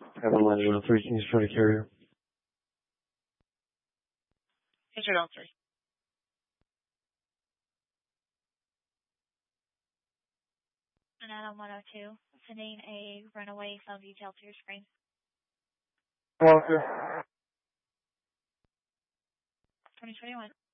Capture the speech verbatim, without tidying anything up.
Have a line zero three, can you try to carrier? Pager Delta three. And Adam one oh two, sending a runaway phone detail to your screen. Walker. twenty twenty-one.